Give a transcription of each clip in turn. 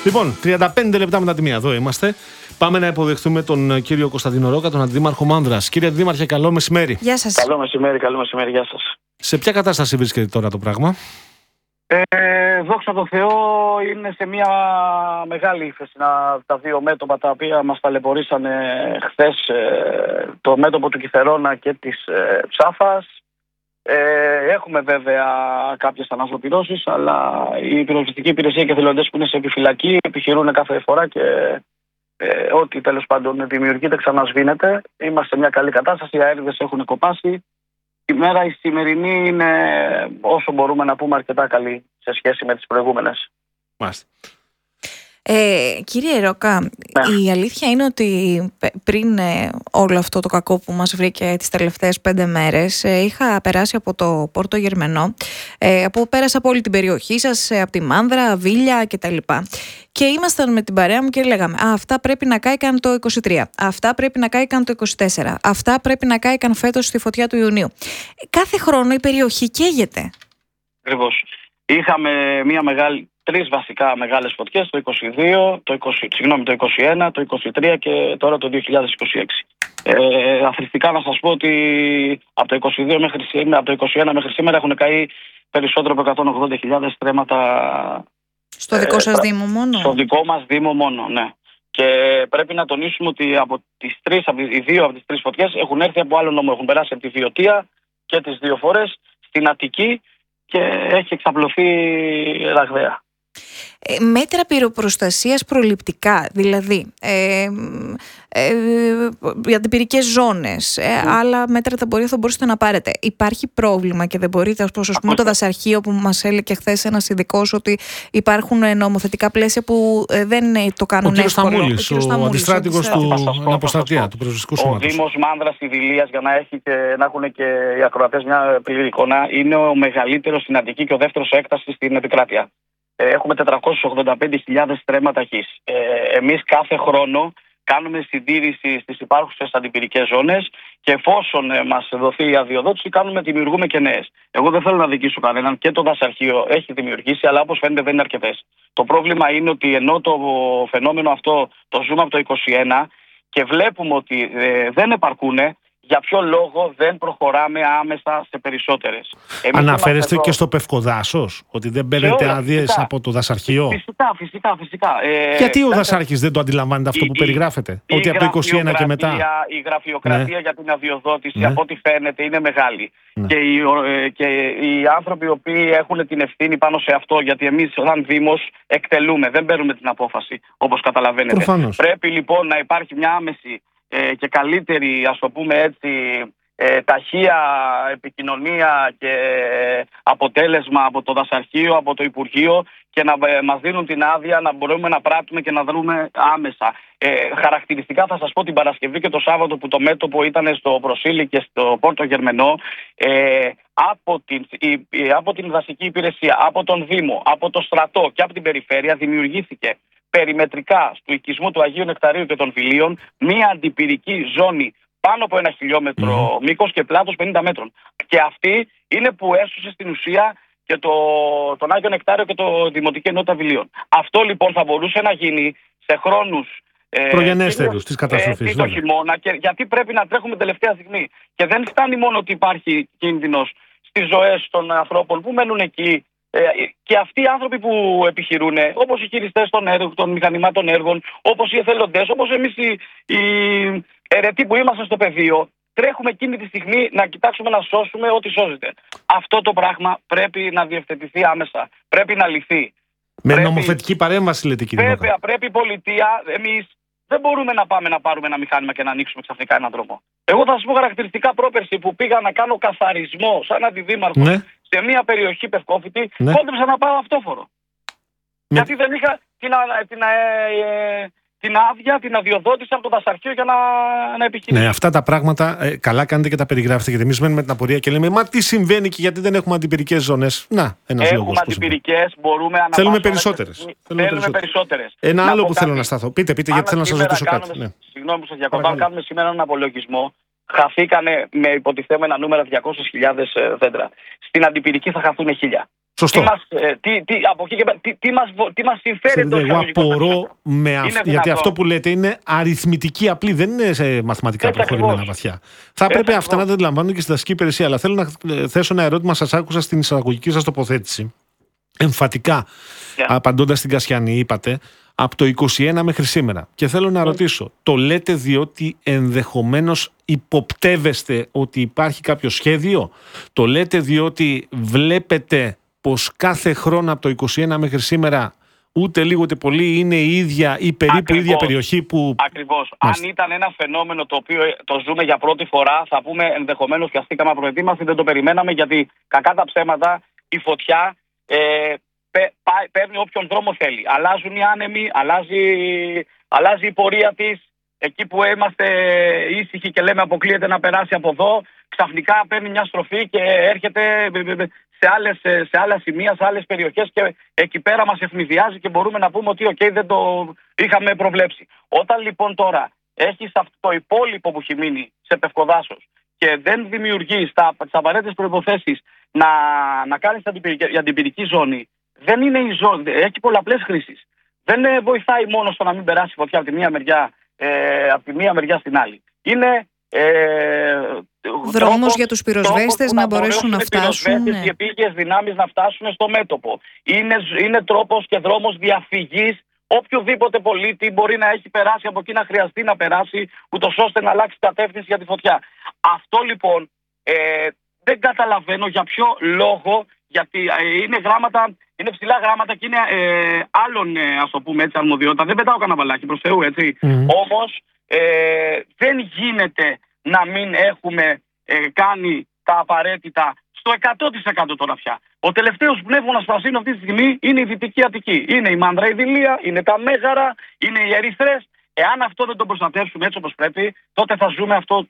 Λοιπόν, 35 λεπτά μετά τη μία, εδώ είμαστε. Πάμε να υποδεχτούμε τον κύριο Κωνσταντίνο Ρόκα, τον Αντιδήμαρχο Μάνδρας. Κύριε Αντιδήμαρχε, καλό μεσημέρι. Γεια σας. Καλό μεσημέρι, γεια σας. Σε ποια κατάσταση βρίσκεται τώρα το πράγμα? Δόξα τω Θεώ, είναι σε μια μεγάλη ύφεση τα δύο μέτωπα τα οποία μας ταλαιπωρήσανε χθες, το μέτωπο του Κιθερώνα και της Ψάφας. Έχουμε βέβαια κάποιες αναζωπυρώσεις, αλλά η πυροσβεστική υπηρεσία και εθελοντές που είναι σε επιφυλακή επιχειρούν κάθε φορά και ό,τι τέλος πάντων δημιουργείται ξανασβήνεται. Είμαστε σε μια καλή κατάσταση, οι αέριδες έχουν κοπάσει. Η μέρα η σημερινή είναι, όσο μπορούμε να πούμε, αρκετά καλή σε σχέση με τις προηγούμενες. Μάλιστα. Κύριε Ρόκα, Ναι. η αλήθεια είναι ότι πριν όλο αυτό το κακό που μας βρήκε τις τελευταίες 5 μέρες, είχα περάσει από το Πόρτο Γερμενό, πέρασα από όλη την περιοχή σας, από τη Μάνδρα, Βίλια κτλ. Και ήμασταν με την παρέα μου και λέγαμε αυτά πρέπει να κάηκαν το 23, αυτά πρέπει να κάηκαν το 24, αυτά πρέπει να κάηκαν φέτος στη φωτιά του Ιουνίου. Κάθε χρόνο η περιοχή καίγεται. Ακριβώς. Είχαμε τρεις βασικά μεγάλες φωτιές, το 22, το 21, το 23 και τώρα το 2026. Αθρηστικά να σας πω ότι από το 21 μέχρι σήμερα έχουν καεί περισσότερο από 180.000 στρέμματα. Στο δικό σας Δήμο μόνο? Στο δικό μας Δήμο μόνο, ναι. Και πρέπει να τονίσουμε ότι οι δύο από τις τρεις φωτιές έχουν έρθει από άλλο νόμο. Έχουν περάσει από τη Βιωτία και τις δύο φορές στην Αττική και έχει εξαπλωθεί ραγδαία. Μέτρα πυροπροστασίας προληπτικά, δηλαδή για αντιπυρικές ζώνες, άλλα μέτρα θα μπορούσατε να πάρετε. Υπάρχει πρόβλημα και δεν μπορείτε, ας πούμε το δασαρχείο που μας έλεγε και χθες ένας ειδικός ότι υπάρχουν νομοθετικά πλαίσια που δεν το κάνουν εύκολο. Ο κ. Σταμούλης, ο αντιστράτηγος του Αποστρατεία, του Πυροσβεστικού Σώματος. Ο Δήμος Μάνδρας Ιδηλίας, για να έχουν και οι ακροατές μια πλήρη εικόνα, είναι ο μεγαλύτερος στην Αττική και ο δεύτερος σε έκταση στην επικράτεια. Έχουμε 485.000 στρέμματα γης. Εμείς κάθε χρόνο κάνουμε συντήρηση στις υπάρχουσες αντιπυρικές ζώνες και εφόσον μας δοθεί η αδειοδότηση δημιουργούμε και νέες. Εγώ δεν θέλω να δικήσω κανέναν, και το δασαρχείο έχει δημιουργήσει, αλλά όπως φαίνεται δεν είναι αρκετές. Το πρόβλημα είναι ότι ενώ το φαινόμενο αυτό το ζούμε από το 2021 και βλέπουμε ότι δεν επαρκούν, για ποιο λόγο δεν προχωράμε άμεσα σε περισσότερες? Αναφέρεστε και στο Πευκοδάσος, ότι δεν παίρνετε άδειες από το δασαρχείο? Φυσικά. Γιατί ο δασάρχης δεν το αντιλαμβάνεται αυτό που περιγράφεται? Ότι από το 21 και μετά. Η γραφειοκρατία για την αδειοδότηση, από ό,τι φαίνεται, είναι μεγάλη. Ναι. Και οι άνθρωποι οι οποίοι έχουν την ευθύνη πάνω σε αυτό, γιατί εμείς σαν Δήμος εκτελούμε, δεν παίρνουμε την απόφαση, όπως καταλαβαίνετε. Προφανώς. Πρέπει λοιπόν να υπάρχει μια άμεση και καλύτερη, ας το πούμε έτσι, ταχεία επικοινωνία και αποτέλεσμα από το δασαρχείο, από το Υπουργείο, και να μας δίνουν την άδεια να μπορούμε να πράττουμε και να δρούμε άμεσα. Χαρακτηριστικά θα σας πω την Παρασκευή και το Σάββατο που το μέτωπο ήταν στο Προσήλι και στο Πόρτο Γερμενό, από την δασική υπηρεσία, από τον Δήμο, από το στρατό και από την περιφέρεια δημιουργήθηκε περιμετρικά του οικισμού του Αγίου Νεκταρίου και των Βιλίων μία αντιπυρική ζώνη πάνω από 1 χιλιόμετρο μήκος και πλάτος 50 μέτρων. Και αυτή είναι που έσωσε στην ουσία και τον Άγιο Νεκτάριο και το Δημοτική Ενότητα Βιλίων. Αυτό λοιπόν θα μπορούσε να γίνει σε χρόνους προγενέστερους της καταστροφής. Το χειμώνα, και γιατί πρέπει να τρέχουμε τελευταία στιγμή. Και δεν φτάνει μόνο ότι υπάρχει κίνδυνος στις ζωές των ανθρώπων που μένουν εκεί, και αυτοί οι άνθρωποι που επιχειρούν, όπως οι χειριστές των μηχανημάτων έργων, όπως οι εθελοντές, όπως εμείς οι αιρετοί που είμαστε στο πεδίο, τρέχουμε εκείνη τη στιγμή να κοιτάξουμε να σώσουμε ό,τι σώζεται. Αυτό το πράγμα πρέπει να διευθετηθεί άμεσα. Πρέπει να λυθεί. Νομοθετική παρέμβαση, λέτε, κύριε Ρόκα. Βέβαια, πρέπει η πολιτεία, εμείς δεν μπορούμε να πάμε να πάρουμε ένα μηχάνημα και να ανοίξουμε ξαφνικά έναν δρόμο. Εγώ θα σας πω χαρακτηριστικά πρόπερση που πήγα να κάνω καθαρισμό σαν αντιδήμαρχος σε μια περιοχή πευκόφυτη, κόντεψα να πάω αυτόφορο. Γιατί δεν είχα την άδεια, την αδειοδότηση από το δασαρχείο για να επιχειρήσω. Ναι, αυτά τα πράγματα καλά κάνετε και τα περιγράφετε. Γιατί εμείς μένουμε την απορία και λέμε, μα τι συμβαίνει και γιατί δεν έχουμε αντιπυρικές ζώνες? Να, ένας λόγος. Έχουμε αντιπυρικές, μπορούμε να θέλουμε περισσότερες. Θέλουμε περισσότερες. Ένα άλλο που θέλω να σταθώ. Πείτε, γιατί θέλω να σας ρωτήσω κάτι. Συγγνώμη που σας διακόπτω. Αν κάνουμε σήμερα έναν απολογισμό, χαθήκανε με υποτιθέμενα νούμερα 200.000 δέντρα. Στην αντιπυρική θα χαθούν 1.000. Σωστό. Τι μας συμφέρει το εγώ απορώ γιατί αυτό που λέτε είναι αριθμητική απλή, δεν είναι σε μαθηματικά προχωρημένα βαθιά. Θα πρέπει αυτά να τα αντιλαμβάνουν και στη δασική υπηρεσία. Αλλά θέλω να θέσω ένα ερώτημα, σας άκουσα στην εισαγωγική σας τοποθέτηση. Εμφατικά, απαντώντας στην Κασιανή, είπατε από το 21 μέχρι σήμερα. Και θέλω να ρωτήσω, το λέτε διότι ενδεχομένως υποπτεύεστε ότι υπάρχει κάποιο σχέδιο? Το λέτε διότι βλέπετε πως κάθε χρόνο από το 21 μέχρι σήμερα ούτε λίγο ούτε πολύ είναι η ίδια ή περίπου η ίδια περιοχή που... Ακριβώς. Αν ήταν ένα φαινόμενο το οποίο το ζούμε για πρώτη φορά, θα πούμε ενδεχομένως πιαστήκαμε απροετοίμαστοι, δεν το περιμέναμε, γιατί κακά τα ψέματα η φωτιά παίρνει όποιον δρόμο θέλει. Αλλάζουν οι άνεμοι, αλλάζει η πορεία της. Εκεί που είμαστε ήσυχοι και λέμε αποκλείεται να περάσει από εδώ, ξαφνικά παίρνει μια στροφή και έρχεται σε άλλα σημεία, σε άλλες περιοχές, και εκεί πέρα μας ευνηδιάζει και μπορούμε να πούμε ότι δεν το είχαμε προβλέψει. Όταν λοιπόν τώρα έχεις αυτό το υπόλοιπο που έχει μείνει σε πευκοδάσος και δεν δημιουργείς τις απαραίτητες προϋποθέσεις να κάνεις η αντιπυρική ζώνη, δεν είναι η ζώνη, έχει πολλαπλές χρήσεις. Δεν βοηθάει μόνο στο να μην περάσει φωτιά από τη μία μεριά στην άλλη. Είναι δρόμος για τους πυροσβέστες να μπορέσουν να φτάσουν. Οι επίγειες δυνάμεις να φτάσουν στο μέτωπο. Είναι τρόπος και δρόμος διαφυγής οποιοδήποτε πολίτη μπορεί να έχει περάσει από εκεί, να χρειαστεί να περάσει, ούτως ώστε να αλλάξει κατεύθυνση για τη φωτιά. Αυτό λοιπόν δεν καταλαβαίνω για ποιο λόγο, γιατί είναι ψηλά γράμματα και είναι άλλων, ας το πούμε έτσι, αρμοδιότητα. Δεν πετάω κανένα βαλάκι, προς Θεού, έτσι. Όμως δεν γίνεται να μην έχουμε κάνει τα απαραίτητα στο 100% τώρα πια. Ο τελευταίος πνεύμονας πρασίνου αυτή τη στιγμή είναι η Δυτική Αττική. Είναι η Μάνδρα, η Δηλία, είναι τα Μέγαρα, είναι οι Ερυθρές. Εάν αυτό δεν το προστατεύσουμε έτσι όπως πρέπει, τότε θα ζούμε αυτό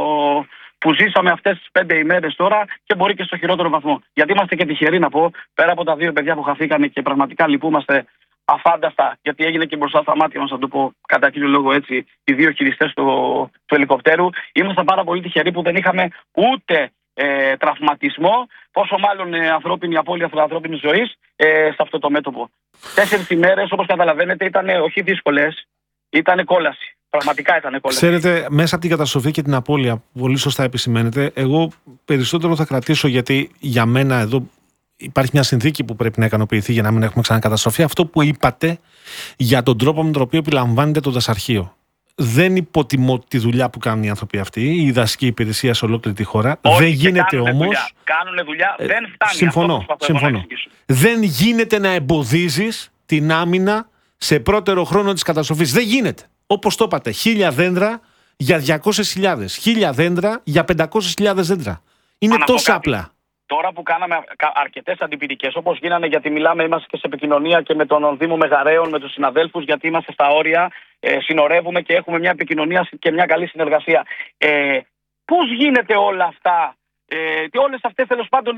που ζήσαμε αυτές τις 5 ημέρες τώρα, και μπορεί και στο χειρότερο βαθμό. Γιατί είμαστε και τυχεροί, να πω, πέρα από τα 2 παιδιά που χαθήκανε και πραγματικά λυπούμαστε αφάνταστα, γιατί έγινε και μπροστά στα μάτια μας, να το πω κατά κύριο λόγο έτσι, οι 2 χειριστές του ελικοπτέρου. Είμαστε πάρα πολύ τυχεροί που δεν είχαμε ούτε τραυματισμό, πόσο μάλλον απώλεια ανθρώπινης ζωής σε αυτό το μέτωπο. 4 ημέρες, όπως καταλαβαίνετε, ήταν όχι δύσκολες, ήταν κόλαση. Πραγματικά ήταν κόλαση. Ξέρετε, μέσα από την καταστροφή και την απώλεια που πολύ σωστά επισημαίνετε, εγώ περισσότερο θα κρατήσω, γιατί για μένα εδώ υπάρχει μια συνθήκη που πρέπει να ικανοποιηθεί για να μην έχουμε ξανακαταστροφή. Αυτό που είπατε για τον τρόπο με τον οποίο επιλαμβάνεται το δασαρχείο. Δεν υποτιμώ τη δουλειά που κάνουν οι άνθρωποι αυτοί, η δασική υπηρεσία σε ολόκληρη τη χώρα. Όχι, δεν γίνεται όμως. Κάνουν δουλειά, δεν φτάνει. Συμφωνώ. Δεν γίνεται να εμποδίζεις την άμυνα σε πρώτερο χρόνο της καταστροφής. Δεν γίνεται. Όπως το είπατε, 1000 δέντρα για 200.000. 1000 δέντρα για 500.000 δέντρα. Είναι τόσο απλά. Τώρα που κάναμε αρκετές αντιπυρικές, όπως γίνανε, γιατί είμαστε και σε επικοινωνία και με τον Δήμο Μεγαρέων, με τους συναδέλφους, γιατί είμαστε στα όρια, συνορεύουμε και έχουμε μια επικοινωνία και μια καλή συνεργασία. Πώς γίνεται όλα αυτά, όλες αυτές τέλος πάντων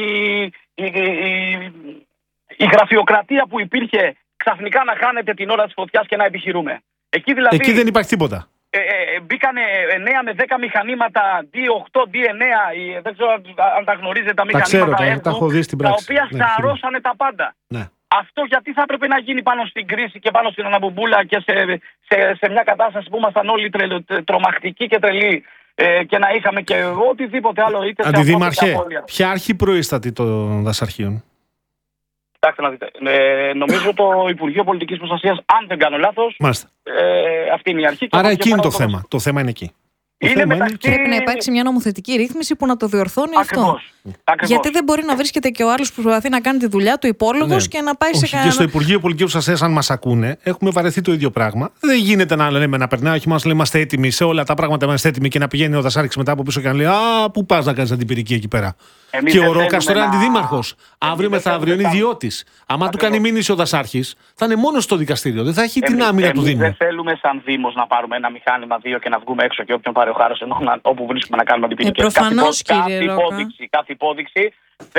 η γραφειοκρατία που υπήρχε, ξαφνικά να χάνεται την ώρα της φωτιάς και να επιχειρούμε. Εκεί δεν υπάρχει τίποτα. Μπήκανε 9 με 10 μηχανήματα D8, D9, δεν ξέρω αν τα γνωρίζετε τα μηχανήματα, τα έχω δει στην πράξη, τα οποία σαρώσανε τα πάντα. Ναι. Αυτό γιατί θα έπρεπε να γίνει πάνω στην κρίση και πάνω στην αναμπουμπούλα και σε μια κατάσταση που ήμασταν όλοι τρομακτικοί και τρελοί, και να είχαμε και οτιδήποτε άλλο, είτε σε Αντιδήμαρχε, ποια αρχή προείστατη των δασαρχείων? Κοιτάξτε να δείτε. Νομίζω το Υπουργείο Πολιτικής Προστασίας, αν δεν κάνω λάθος, αυτή είναι η αρχή. Άρα εκεί είναι το θέμα. Το θέμα είναι εκεί. Πρέπει να υπάρξει μια νομοθετική ρύθμιση που να το διορθώνει αυτό. Ακριβώς. Γιατί δεν μπορεί να βρίσκεται και ο άλλος που προσπαθεί να κάνει τη δουλειά του υπόλογος και να πάει σε κανένα. Και στο Υπουργείο Πολιτικής Προστασίας, αν μας ακούνε, έχουμε βαρεθεί το ίδιο πράγμα. Δεν γίνεται να λέμε να περνάει, όχι μας λέει είμαστε έτοιμοι σε όλα τα πράγματα, είμαστε έτοιμοι, και να πηγαίνει ο δασάρχης μετά από πίσω και να λέει «Α, πού πας να κάνεις αντιπυρική εκεί πέρα». Και ο Ρόκας τώρα είναι αντιδήμαρχος. Αύριο μεθαύριο είναι ιδιώτης. Άμα του κάνει μήνυση ο δασάρχης, θα είναι μόνο στο δικαστήριο. Δεν θα έχει την άμυνα του Δήμου. Δεν θέλουμε σαν Δήμος να πάρουμε ένα μηχάνημα 2 και να βγούμε έξω και όποιον πάρει ο χάρος όπου βρίσκουμε να κάνουμε αντιπυρική. Προφανώς, κύριε Ρόκα. Κάθε υπόδειξη